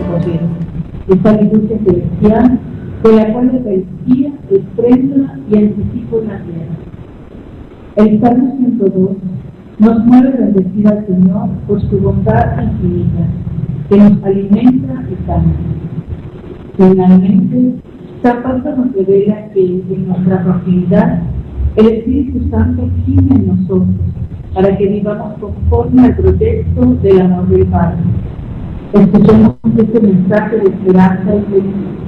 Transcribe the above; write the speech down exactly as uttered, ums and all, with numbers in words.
poder, esta liturgia celestial de la cual la Eucaristía expresa y anticipa la tierra. El Salmo ciento dos nos mueve a bendecir al Señor por su bondad infinita, que nos alimenta y sana. Finalmente, San Pablo nos revela que en nuestra fragilidad el Espíritu Santo gime en nosotros para que vivamos conforme al proyecto del amor del Padre. Escuchemos este mensaje de esperanza y felicidad.